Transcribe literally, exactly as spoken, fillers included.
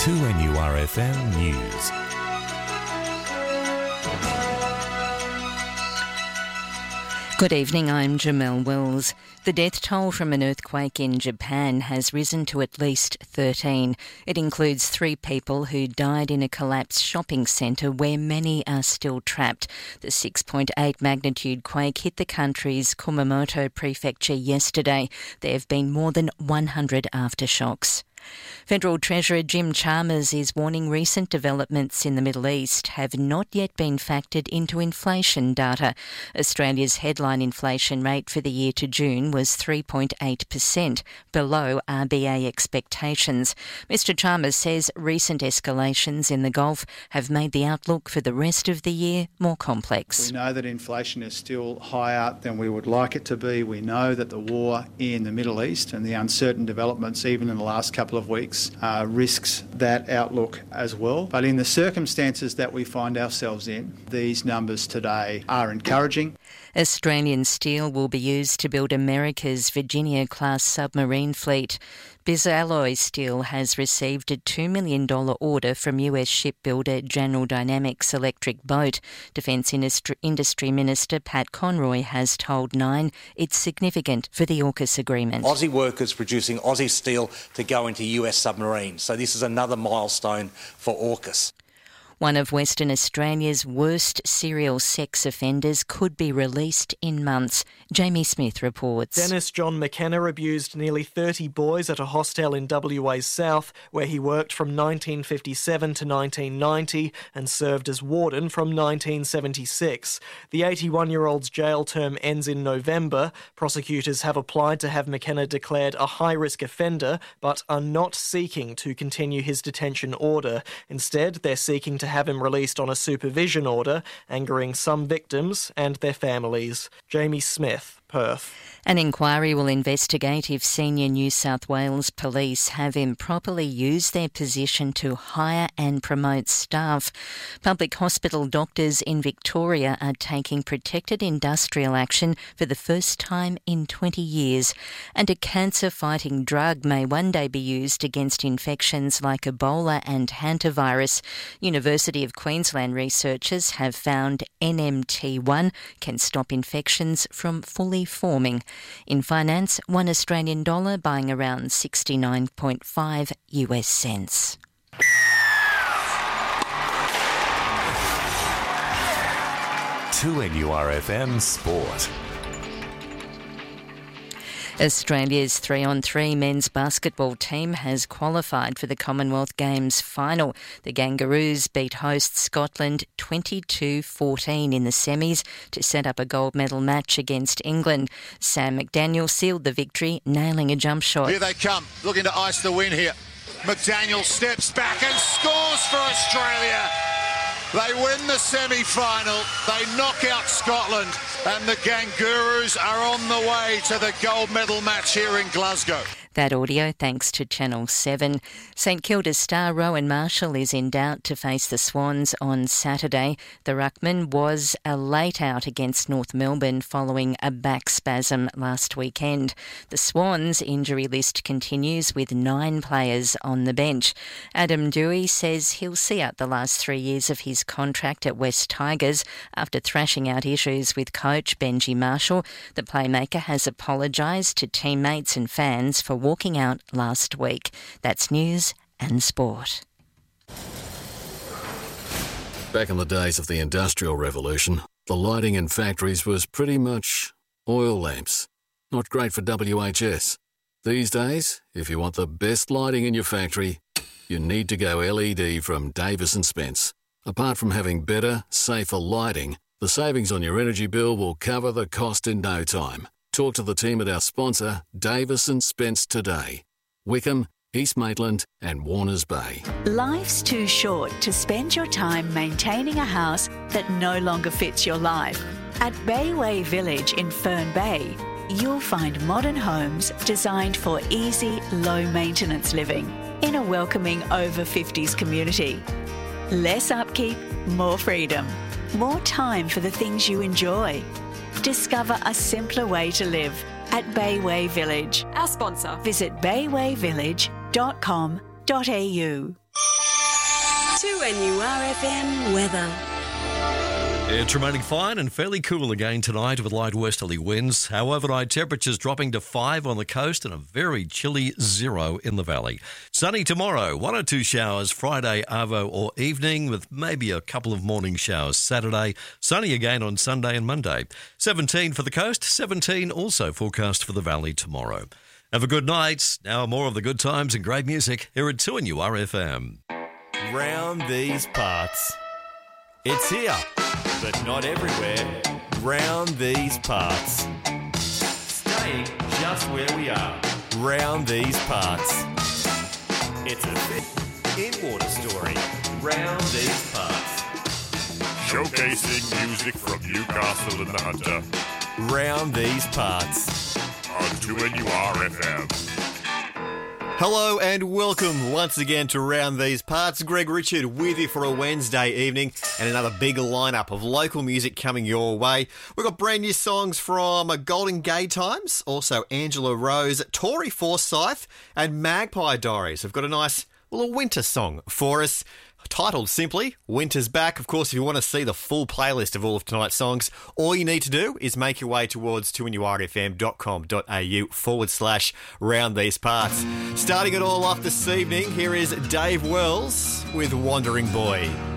two N U R F M News. Good evening, I'm Jamelle Wills. The death toll from an earthquake in Japan has risen to at least thirteen. It includes three people who died in a collapsed shopping centre where many are still trapped. The six point eight magnitude quake hit the country's Kumamoto prefecture yesterday. There have been more than one hundred aftershocks. Federal Treasurer Jim Chalmers is warning recent developments in the Middle East have not yet been factored into inflation data. Australia's headline inflation rate for the year to June was three point eight percent, below R B A expectations. Mister Chalmers says recent escalations in the Gulf have made the outlook for the rest of the year more complex. We know that inflation is still higher than we would like it to be. We know that the war in the Middle East and the uncertain developments, even in the last couple of weeks, Uh, risks that outlook as well. But in the circumstances that we find ourselves in, these numbers today are encouraging. Australian steel will be used to build America's Virginia-class submarine fleet. Bisalloy Steel has received a two million dollars order from U S shipbuilder General Dynamics Electric Boat. Defence Industry Minister Pat Conroy has told Nine it's significant for the AUKUS agreement. Aussie workers producing Aussie steel to go into U S submarines. So this is another milestone for AUKUS. One of Western Australia's worst serial sex offenders could be released in months. Jamie Smith reports. Dennis John McKenna abused nearly thirty boys at a hostel in W A's south, where he worked from nineteen fifty-seven to nineteen ninety and served as warden from nineteen seventy-six. The eighty-one-year-old's jail term ends in November. Prosecutors have applied to have McKenna declared a high-risk offender, but are not seeking to continue his detention order. Instead, they're seeking to have him released on a supervision order, angering some victims and their families. Jamie Smith, Perth. An inquiry will investigate if senior New South Wales police have improperly used their position to hire and promote staff. Public hospital doctors in Victoria are taking protected industrial action for the first time in twenty years. And a cancer-fighting drug may one day be used against infections like Ebola and hantavirus. University of Queensland researchers have found N M T one can stop infections from fully forming. In finance, one Australian dollar buying around sixty-nine point five U S cents. two N U R F M Sport. Australia's three on three men's basketball team has qualified for the Commonwealth Games final. The Kangaroos beat hosts Scotland twenty-two fourteen in the semis to set up a gold medal match against England. Sam McDaniel sealed the victory, nailing a jump shot. Here they come, looking to ice the win here. McDaniel steps back and scores for Australia. They win the semi-final, they knock out Scotland, and the Kangaroos are on the way to the gold medal match here in Glasgow. That audio thanks to Channel seven. St Kilda star Rowan Marshall is in doubt to face the Swans on Saturday. The ruckman was a late out against North Melbourne following a back spasm last weekend. The Swans' injury list continues with nine players on the bench. Adam Dewey says he'll see out the last three years of his contract at West Tigers after thrashing out issues with coach Benji Marshall. The playmaker has apologised to teammates and fans for walking out last week. That's news and sport. Back in the days of the Industrial Revolution, the lighting in factories was pretty much oil lamps. Not great for W H S. These days, if you want the best lighting in your factory, you need to go L E D from Davis and Spence. Apart from having better, safer lighting, the savings on your energy bill will cover the cost in no time. Talk to the team at our sponsor, Davis and Spence, today. Wickham, East Maitland and Warners Bay. Life's too short to spend your time maintaining a house that no longer fits your life. At Bayway Village in Fern Bay, you'll find modern homes designed for easy, low-maintenance living in a welcoming over fifties community. Less upkeep, more freedom, more time for the things you enjoy. Discover a simpler way to live at Bayway Village. Our sponsor. Visit bayway village dot com dot a u. two N U R F M weather. It's remaining fine and fairly cool again tonight with light westerly winds. Our overnight temperatures dropping to five on the coast and a very chilly zero in the valley. Sunny tomorrow, one or two showers Friday, arvo or evening with maybe a couple of morning showers Saturday. Sunny again on Sunday and Monday. seventeen for the coast, seventeen also forecast for the valley tomorrow. Have a good night. Now more of the good times and great music here at two N U R F M. Round these parts. It's here, but not everywhere. Round these parts. Staying just where we are. Round these parts. It's a fit in-water story. Round these parts. Showcasing music from Newcastle and the Hunter. Round these parts. On two N U R F M. Hello and welcome once again to Round These Parts. Greg Richard with you for a Wednesday evening and another big lineup of local music coming your way. We've got brand new songs from Golden Gay Times, also Angela Rose, Tori Forsyth and Magpie Diaries. We've got a nice, well, a winter song for us, titled simply Winter's Back. Of course, if you want to see the full playlist of all of tonight's songs, all you need to do is make your way towards two N U R F M dot com dot A U forward slash round these parts. Starting it all off this evening, here is Dave Wells with Wandering Boy.